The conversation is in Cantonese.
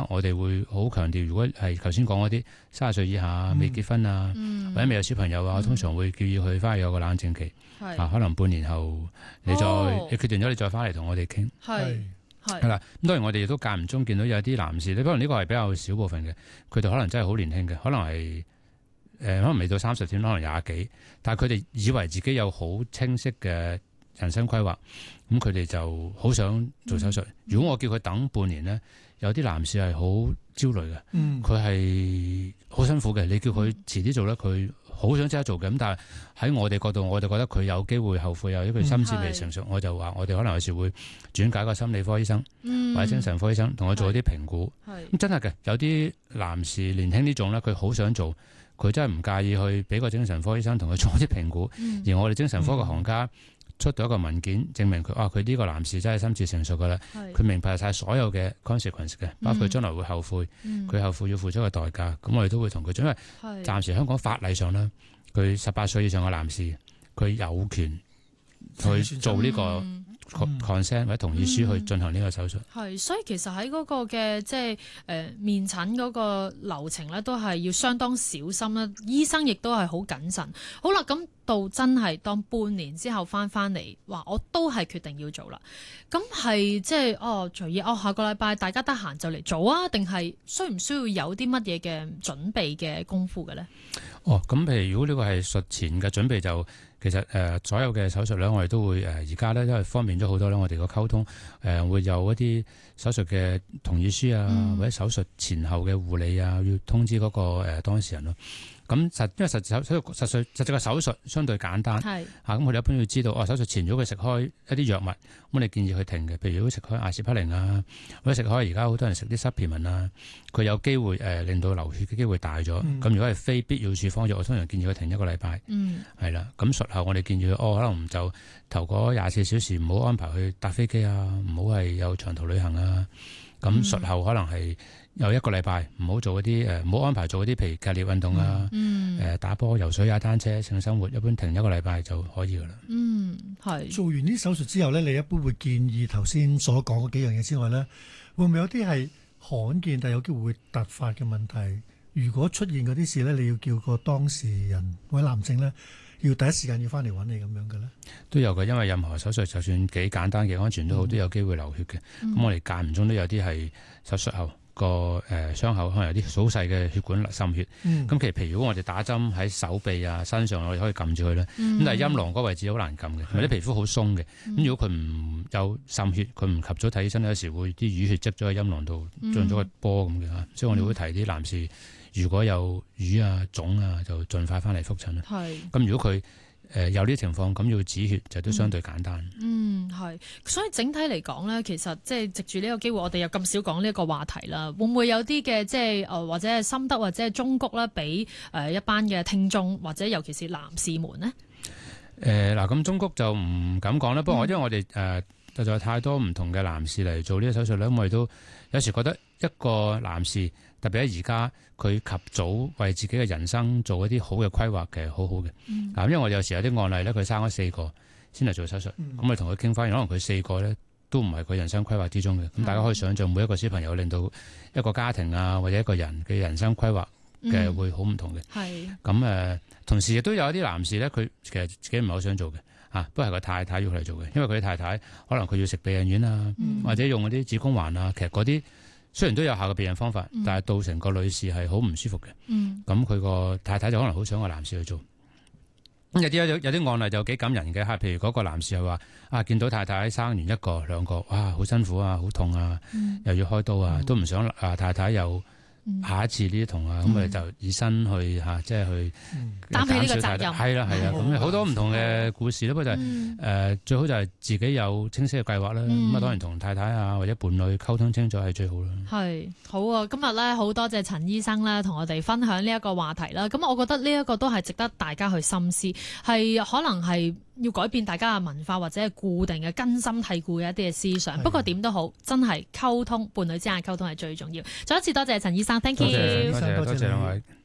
我哋會好強調，如果係頭先講嗰啲30歲以下未結婚啊，或者未有小朋友啊，我通常會建議佢翻去有個冷靜期，可能半年後你決定咗你再翻嚟同我哋傾。係啦，咁當然我哋亦都間唔中見到有啲男士，可能呢個係比較少部分嘅，佢哋可能真係好年輕嘅，可能係可能未到30添，可能20幾，但係佢哋以為自己有好清晰嘅人生規劃，咁佢哋就好想做手術。如果我叫佢等半年咧，有啲男士係好焦慮嘅，佢係好辛苦嘅。你叫佢遲啲做咧，佢好想即刻做嘅。咁但係喺我哋角度，我就覺得佢有機會後悔，有一個心智未成熟，我就話我哋可能有時會轉介個心理科醫生或者精神科醫生，同佢做一啲評估。咁真係嘅，有啲男士年輕呢種咧，佢好想做，佢真係唔介意去俾個精神科醫生同佢做一啲評估。而我哋精神科嘅行家出到一個文件證明佢呢個男士真係心智成熟噶啦，佢明白晒所有嘅 consequence 嘅，包括將來會後悔，佢後悔要付出嘅代價，咁我哋都會同佢做，因為暫時香港法例上咧，佢18歲以上嘅男士，佢有權去做呢個consent 或者同意書去進行呢個手術。 所以其實喺嗰個嘅即係面診嗰個流程咧，都係要相當小心啦。醫生亦都係好謹慎。好啦，咁到真係當半年之後翻嚟，話我都係決定要做啦。咁係即係隨意下個禮拜大家得閒就嚟做啊？定係需唔需要有啲乜嘢嘅準備嘅功夫嘅咧？ 咁譬如如果呢個係術前嘅準備就。其實所有嘅手術咧，我哋都會而家咧，因為方便咗好多咧，我哋個溝通會有一啲手術嘅同意書啊，或者手術前後嘅護理啊，要通知嗰個當事人咯。咁因為實際個手術相對簡單，咁我哋一般要知道手術前如果佢食開一啲藥物，咁我哋建議佢停嘅。譬如如果食開阿士匹靈啊，或者食開而家好多人食啲supplement啊，佢有機會令到流血嘅機會大咗。咁如果係非必要處方藥，我通常建議佢停1個禮拜。係啦，咁術後我哋建議佢可能就頭嗰24小時唔好安排去搭飛機啊，唔好係有長途旅行啊。咁術後可能係有1個禮拜唔好做嗰啲唔好安排做嗰啲譬如劇烈運動啊，打波、游水、踩單車、性生活，一般停1個禮拜就可以噶啦。 係做完呢手術之後咧，你一般會建議頭先所講嗰幾樣嘢之外咧，會唔會有啲係罕見但係有機會會突發嘅問題？如果出現嗰啲事咧，你要叫個當事人或者男性咧，要第一時間要翻嚟揾你咁樣嘅咧？都有嘅，因為任何手術就算幾簡單嘅安全都好，都有機會流血嘅。咁我哋間唔中都有啲係手術後個傷口可能有啲好細嘅血管滲血。咁其實譬如如果我哋打針喺手臂啊、身上，我哋可以撳住佢啦。咁但係陰囊嗰位置好難撳嘅，或者皮膚好鬆嘅。咁如果佢唔有滲血，佢唔及早睇醫生，有時會啲淤血積咗喺陰囊度，進咗個波咁嘅嚇。所以我哋會提啲男士，如果有瘀啊、腫啊，就盡快翻嚟覆診啦。咁如果佢有呢啲情況，咁要止血就都相對簡單。 係，所以整體嚟講咧，其實即係藉住呢個機會，我哋又咁少講呢一個話題啦。會唔會有啲嘅即係或者係心得或者係忠告咧，俾一班嘅聽眾或者尤其是男士們呢？ 咁忠告就唔敢講啦。不過因為我哋實在太多唔同嘅男士嚟做呢個手術咧，咁我哋都有時覺得一個男士特別喺而家，佢及早為自己嘅人生做一啲好嘅規劃，其實好好嘅。因為我哋有時有啲案例咧，佢生咗4個先嚟做手術，咁我同佢傾翻，可能佢4個咧都唔係佢人生規劃之中嘅。咁大家可以想象，每一個小朋友令到一個家庭啊，或者一個人嘅人生規劃嘅會好唔同嘅。咁同時亦都有一啲男士咧，佢其實自己唔係好想做嘅。不過係個太太要佢嚟做嘅，因為佢太太可能佢要食避孕丸啊，或者用嗰啲子宮環啊，其實嗰啲雖然都有效嘅避孕方法，但係造成個女士係好唔舒服嘅。咁佢個太太就可能好想個男士去做。有啲案例就幾感人嘅，譬如嗰個男士係話見到太太生完1個2個，哇，好辛苦啊，好痛啊，又要開刀啊，都唔想太太有下一次呢啲痛啊，咁我哋就以身去即係去擔起呢個責任。 係啦，咁好多唔同嘅故事，不過就係最好就係自己有清晰嘅計劃啦。咁當然同太太啊或者伴侶溝通清楚係最好啦。係好啊！今日咧好多謝陳醫生咧同我哋分享呢一個話題啦。咁我覺得呢一個都係值得大家去深思，係可能係要改變大家嘅文化或者係固定嘅根深蒂固嘅一啲嘅思想。不過點都好，真係溝通，伴侶之間嘅溝通係最重要。再一次多謝陳醫生，thank you。 多謝兩位。